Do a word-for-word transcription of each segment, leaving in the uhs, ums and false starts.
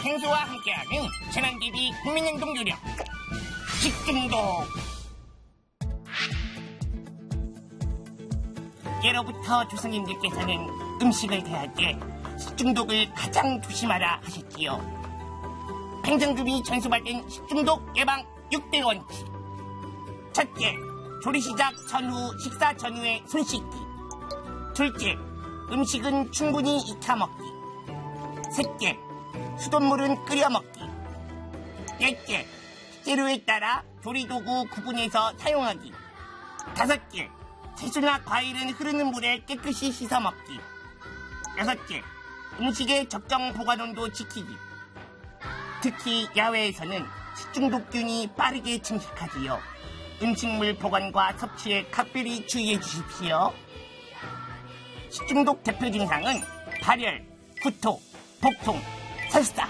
생수와 함께하는 재난대비 국민행동 요령 식중독. 예로부터 조상님들께서는 음식을 대할 때 식중독을 가장 조심하라 하셨지요. 행정주비 전수받은 식중독 예방 육 대 원칙. 첫째, 조리 시작 전후, 식사 전후에 손 씻기. 둘째, 음식은 충분히 익혀 먹기. 셋째, 수돗물은 끓여 먹기. 넷째, 재료에 따라 조리도구 구분해서 사용하기. 다섯째, 채소나 과일은 흐르는 물에 깨끗이 씻어 먹기. 여섯째, 음식의 적정 보관온도 지키기. 특히 야외에서는 식중독균이 빠르게 침식하지요. 음식물 보관과 섭취에 각별히 주의해 주십시오. 식중독 대표 증상은 발열, 구토, 복통, 설사.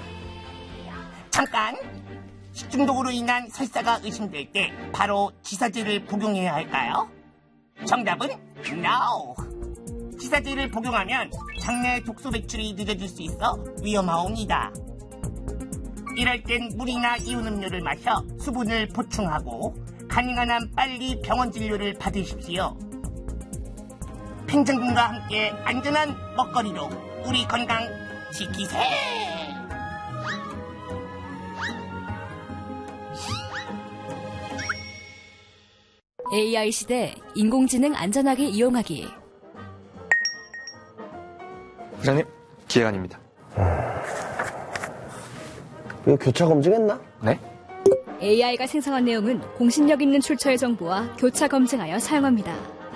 잠깐! 식중독으로 인한 설사가 의심될 때 바로 지사제를 복용해야 할까요? 정답은 NO! 지사제를 복용하면 장내 독소 배출이 늦어질 수 있어 위험하옵니다. 이럴 땐 물이나 이온 음료를 마셔 수분을 보충하고 가능한 한 빨리 병원 진료를 받으십시오. 팽정군과 함께 안전한 먹거리로 우리 건강 지키세! 에이아이 시대 인공지능 안전하게 이용하기. 부장님, 기획안입니다. 이거 교차 검증했나? 네? 에이아이가 생성한 내용은 공신력 있는 출처의 정보와 교차 검증하여 사용합니다.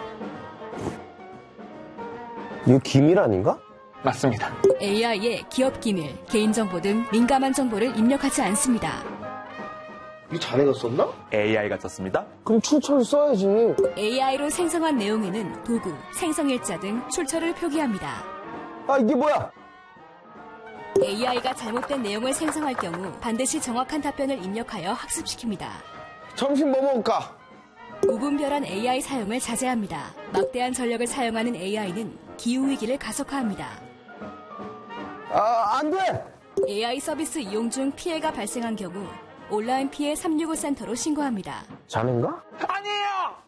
이거 기밀 아닌가? 맞습니다. 에이아이에 기업 기밀, 개인정보 등 민감한 정보를 입력하지 않습니다. 이거 자네가 썼나? 에이아이가 썼습니다. 그럼 출처를 써야지. 에이아이로 생성한 내용에는 도구, 생성일자 등 출처를 표기합니다. 아, 이게 뭐야? 에이아이가 잘못된 내용을 생성할 경우 반드시 정확한 답변을 입력하여 학습시킵니다. 점심 뭐 먹을까? 무분별한 에이아이 사용을 자제합니다. 막대한 전력을 사용하는 에이아이는 기후위기를 가속화합니다. 아, 안 돼! 에이아이 서비스 이용 중 피해가 발생한 경우 온라인 피해 삼육오 센터로 신고합니다. 자넨가? 아니에요!